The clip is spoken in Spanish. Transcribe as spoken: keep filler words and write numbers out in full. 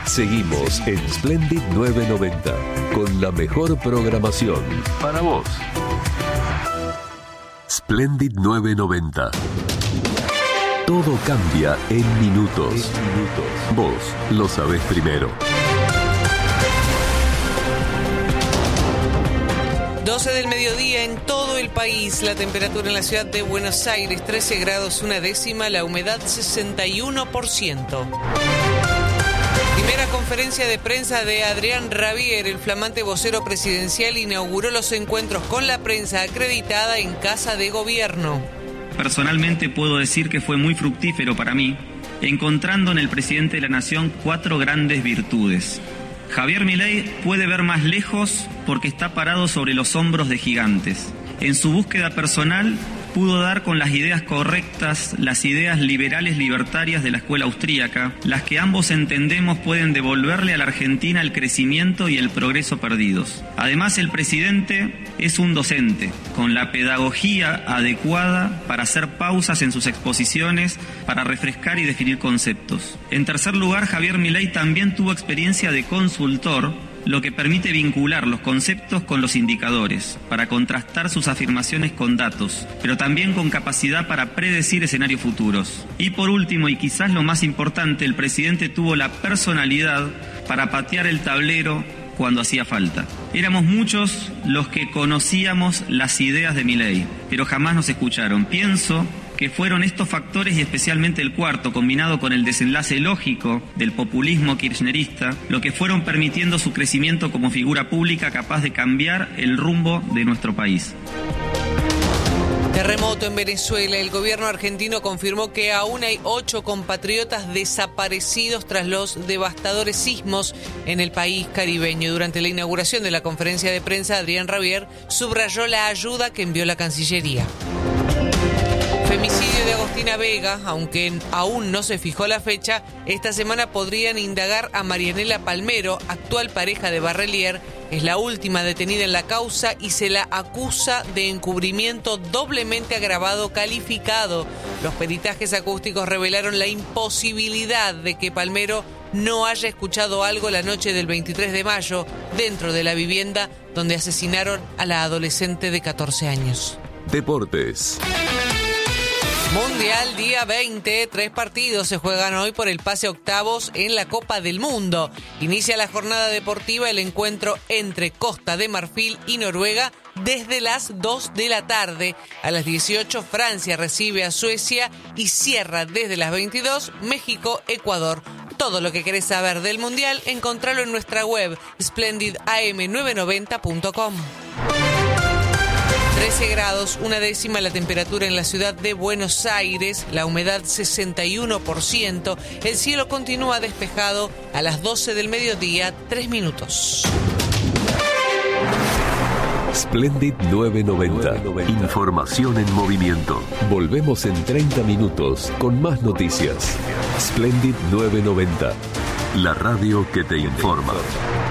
Seguimos en Splendid novecientos noventa con la mejor programación para vos. Splendid novecientos noventa. Todo cambia en minutos. En minutos. Vos lo sabés primero. doce del mediodía en todo el país. La temperatura en la ciudad de Buenos Aires, trece grados una décima. La humedad, sesenta y uno por ciento. Primera conferencia de prensa de Adrián Rabier. El flamante vocero presidencial inauguró los encuentros con la prensa acreditada en Casa de Gobierno. Personalmente puedo decir que fue muy fructífero para mí, encontrando en el presidente de la Nación cuatro grandes virtudes. Javier Milei puede ver más lejos porque está parado sobre los hombros de gigantes. En su búsqueda personal pudo dar con las ideas correctas, las ideas liberales libertarias de la escuela austríaca, las que ambos entendemos pueden devolverle a la Argentina el crecimiento y el progreso perdidos. Además, el presidente es un docente, con la pedagogía adecuada para hacer pausas en sus exposiciones, para refrescar y definir conceptos. En tercer lugar, Javier Milei también tuvo experiencia de consultor, lo que permite vincular los conceptos con los indicadores, para contrastar sus afirmaciones con datos, pero también con capacidad para predecir escenarios futuros. Y por último, y quizás lo más importante, el presidente tuvo la personalidad para patear el tablero cuando hacía falta. Éramos muchos los que conocíamos las ideas de Milei, pero jamás nos escucharon. Pienso que fueron estos factores y especialmente el cuarto, combinado con el desenlace lógico del populismo kirchnerista, lo que fueron permitiendo su crecimiento como figura pública capaz de cambiar el rumbo de nuestro país. Terremoto en Venezuela. El gobierno argentino confirmó que aún hay ocho compatriotas desaparecidos tras los devastadores sismos en el país caribeño. Durante la inauguración de la conferencia de prensa, Adrián Rabier subrayó la ayuda que envió la Cancillería. Femicidio de Agostina Vega, aunque aún no se fijó la fecha, esta semana podrían indagar a Marianela Palmero, actual pareja de Barrelier. Es la última detenida en la causa y se la acusa de encubrimiento doblemente agravado calificado. Los peritajes acústicos revelaron la imposibilidad de que Palmero no haya escuchado algo la noche del veintitrés de mayo dentro de la vivienda donde asesinaron a la adolescente de catorce años. Deportes. Mundial día veinte, tres partidos se juegan hoy por el pase a octavos en la Copa del Mundo. Inicia la jornada deportiva el encuentro entre Costa de Marfil y Noruega desde las dos de la tarde. A las dieciocho Francia recibe a Suecia y cierra desde las veintidós México-Ecuador. Todo lo que querés saber del Mundial, encontralo en nuestra web splendid a m novecientos noventa punto com. trece grados, una décima la temperatura en la ciudad de Buenos Aires, la humedad sesenta y uno por ciento, el cielo continúa despejado a las doce del mediodía, tres minutos. Splendid novecientos noventa. Información en movimiento. Volvemos en treinta minutos con más noticias. Splendid novecientos noventa. La radio que te informa.